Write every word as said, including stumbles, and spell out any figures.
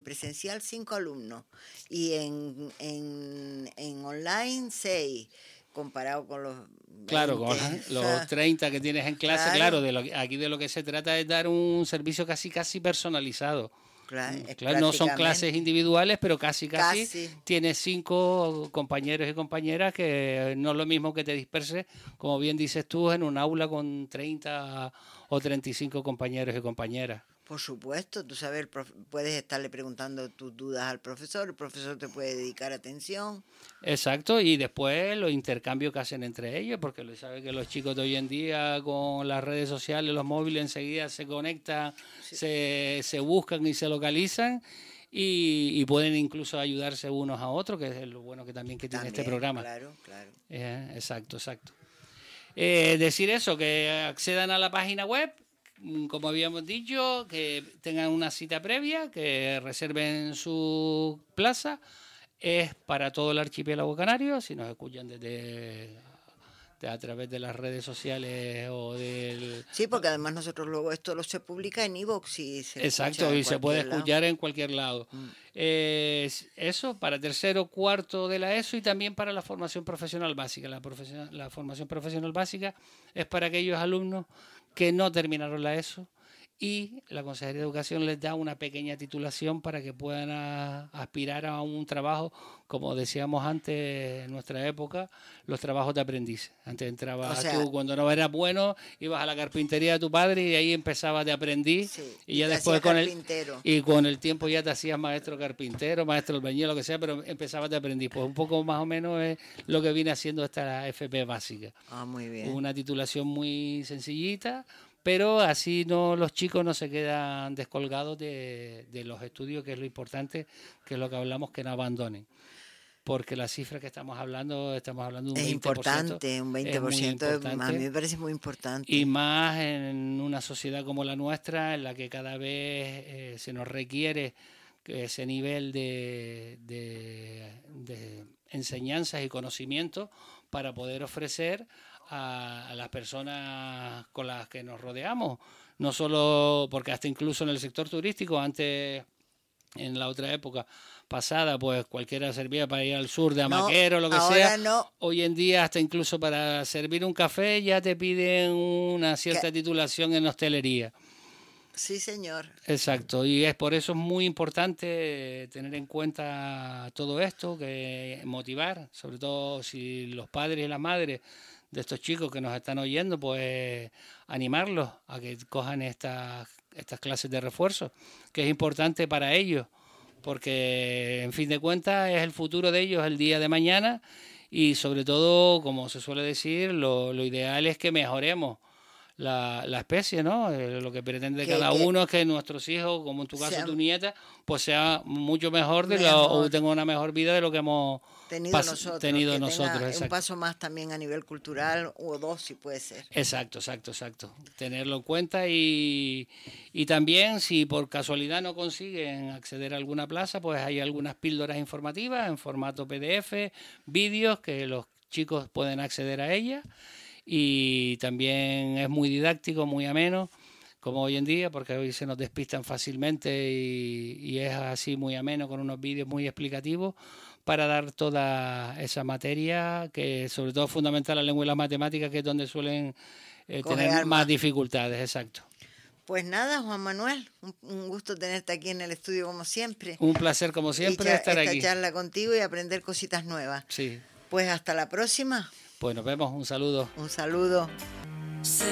presencial cinco alumnos y en, en, en online seis, comparado con los Claro, con veinte, los o sea, treinta que tienes en clase, claro. claro, de lo que, aquí de lo que se trata es dar un servicio casi casi personalizado. Claro, es Claro, no son clases prácticamente individuales, pero casi casi, casi. tienes cinco compañeros y compañeras, que no es lo mismo que te disperses, como bien dices tú, en un aula con treinta o treinta y cinco compañeros y compañeras. Por supuesto, tú sabes, el prof- puedes estarle preguntando tus dudas al profesor, el profesor te puede dedicar atención. Exacto, y después los intercambios que hacen entre ellos, porque lo sabe que los chicos de hoy en día con las redes sociales, los móviles, enseguida se conectan, Sí. se, se buscan y se localizan y, y pueden incluso ayudarse unos a otros, que es lo bueno que también que tiene También, este programa. claro, claro. Eh, exacto, exacto. Eh, decir eso, que accedan a la página web, como habíamos dicho, que tengan una cita previa, que reserven su plaza. Es para todo el archipiélago canario, si nos escuchan desde de, a través de las redes sociales o del... Sí, porque además nosotros luego esto lo se publica en iVoox y se Exacto, escucha en y se puede cualquier lado. escuchar en cualquier lado. Mm. Eh, eso para tercero, cuarto de la ESO y también para la formación profesional básica. La, profesional, la formación profesional básica es para aquellos alumnos que no terminaron la ESO y la Consejería de Educación les da una pequeña titulación para que puedan a, aspirar a un trabajo, como decíamos antes en nuestra época, los trabajos de aprendiz. Antes entrabas O sea, tú, cuando no eras bueno, ibas a la carpintería de tu padre y ahí empezabas de aprendiz, sí, y y ya te después hacías con el carpintero. y con el tiempo ya te hacías maestro carpintero, maestro albañil, lo que sea, pero empezabas de aprendiz. Pues un poco más o menos es lo que viene haciendo esta F P básica. Ah, muy bien. Una titulación muy sencillita, pero así no los chicos no se quedan descolgados de, de los estudios, que es lo importante, que es lo que hablamos, que no abandonen. Porque la cifra que estamos hablando, estamos hablando de un Es veinte por ciento. importante, un veinte Es por muy ciento importante. a mí me parece muy importante. Y más en una sociedad como la nuestra, en la que cada vez eh, se nos requiere ese nivel de, de, de enseñanzas y conocimientos para poder ofrecer a, a las personas con las que nos rodeamos. No solo porque hasta incluso en el sector turístico, antes, en la otra época pasada, pues cualquiera servía para ir al sur de Amaquero, No, lo que ahora sea. no. Hoy en día hasta incluso para servir un café ya te piden una cierta Que- titulación en hostelería. Sí, señor. Exacto, y es por eso es muy importante tener en cuenta todo esto, que motivar, sobre todo si los padres y las madres de estos chicos que nos están oyendo, pues animarlos a que cojan estas estas clases de refuerzo, que es importante para ellos, porque en fin de cuentas es el futuro de ellos el día de mañana y sobre todo, como se suele decir, lo, lo ideal es que mejoremos la, la especie, ¿no? Eh, lo que pretende Que, cada que uno es que nuestros hijos, como en tu caso sea tu nieta, pues sea mucho mejor, de lo, mejor o tenga una mejor vida de lo que hemos tenido pas- nosotros, tenido que nosotros. tenga un Exacto. paso más también a nivel cultural, o dos si puede ser. Exacto, exacto, exacto. Tenerlo en cuenta y, y también si por casualidad no consiguen acceder a alguna plaza, pues hay algunas píldoras informativas en formato P D F, vídeos que los chicos pueden acceder a ellas y también es muy didáctico, muy ameno, como hoy en día, porque hoy se nos despistan fácilmente y, y es así muy ameno con unos vídeos muy explicativos para dar toda esa materia que sobre todo es fundamental la lengua y las matemáticas, que es donde suelen eh, tener Cojear más más. dificultades. Exacto. Pues nada, Juan Manuel, un, un gusto tenerte aquí en el estudio como siempre. Un placer como siempre y cha- estar esta aquí. charla contigo y aprender cositas nuevas. Sí. Pues hasta la próxima. Pues nos vemos, un saludo. Un saludo.